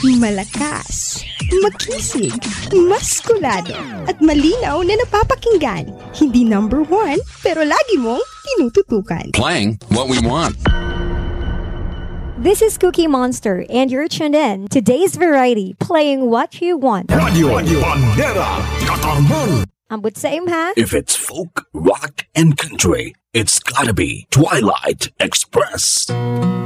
Malakas, makisig, maskulado, at malinaw na napapakinggan. Hindi number one, pero lagi mong tinututukan. Playing what we want. This is Cookie Monster, and you're tuned in to Today's Variety, playing what you want. Radio Bandera Katarman. Ambot sa imha. If it's folk, rock, and country, it's gotta be Twilight Express.